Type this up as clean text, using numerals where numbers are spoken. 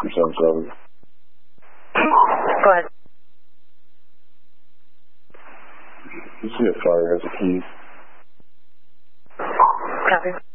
277. Go ahead. You see a fire has a key. Copy.